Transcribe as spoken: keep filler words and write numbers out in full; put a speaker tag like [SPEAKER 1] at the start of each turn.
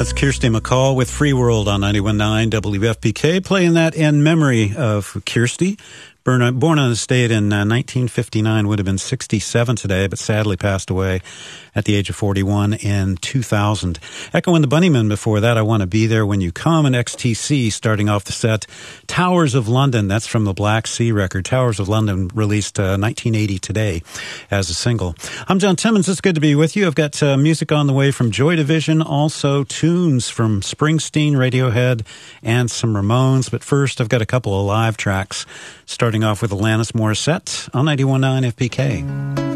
[SPEAKER 1] That's Kirsty MacColl with Free World on ninety-one point nine W F P K, playing that in memory of Kirsty. Born on the state in uh, nineteen fifty-nine, would have been sixty-seven today, but sadly passed away at the age of forty-one in two thousand. Echoing the Bunnymen before that, I Want to Be There When You Come, and X T C starting off the set. Towers of London, that's from the Black Sea record. Towers of London released uh, nineteen eighty today as a single. I'm John Timmons. It's good to be with you. I've got uh, music on the way from Joy Division, also tunes from Springsteen, Radiohead, and some Ramones. But first, I've got a couple of live tracks, starting off with Alanis Morissette on ninety-one point nine F P K.